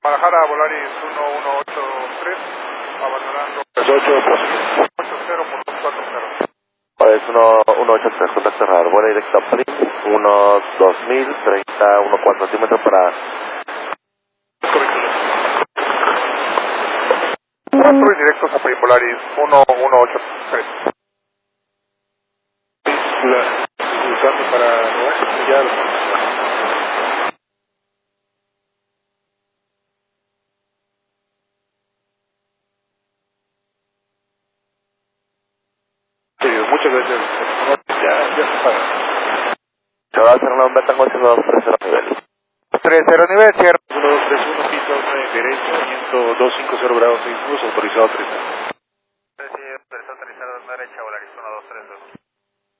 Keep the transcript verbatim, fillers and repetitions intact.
Guadalajara, Volaris uno uno ocho tres, abandonando ocho cero por cuatro cero. Volaris uno uno ocho tres, contacto cerrado, vuelo directo a Plin, uno dos mil, treinta, uno cuatro centímetros para... cuatro y directos a Plin, Volaris uno uno ocho tres. Usando para ya sí, muchas gracias. Ya, ya se paga. Se va a hacer una bomba tango ciento dos tres cero nivel. tres cero nivel, cierra. uno dos tres uno, piso nueve derecha, viento dos cinco cero grados seis nudos, autorizado treinta. Sí, autorizado derecha, Volaris uno dos tres dos.